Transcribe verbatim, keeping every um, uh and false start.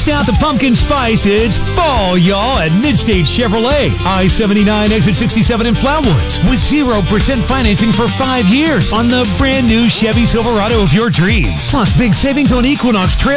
Bust out the pumpkin spice. It's fall, y'all, at Midstate Chevrolet. I seventy-nine, exit sixty-seven in Flatwoods. With zero percent financing for five years on the brand new Chevy Silverado of your dreams. Plus, big savings on Equinox Trail